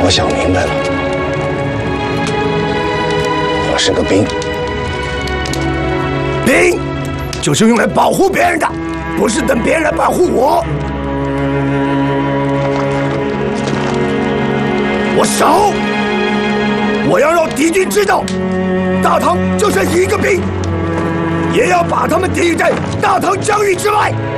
我想明白了，我是个兵， 兵就是用来保护别人的，不是等别人来保护我。我守，我要让敌军知道，大唐就剩一个兵，也要把他们抵在大唐疆域之外。